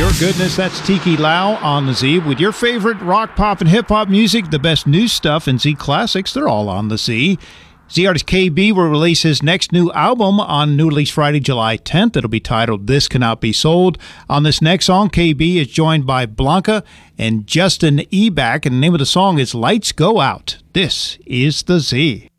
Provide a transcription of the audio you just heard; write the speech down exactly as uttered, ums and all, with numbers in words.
Your goodness, that's Tiki Lau on the Z with your favorite rock, pop, and hip-hop music, the best new stuff, and Z classics. They're all on the Z. Z artist K B will release his next new album on New Release Friday, July tenth. It'll be titled This Cannot Be Sold. On this next song, K B is joined by Blanca and Justin Eback, and the name of the song is Lights Go Out. This is the Z.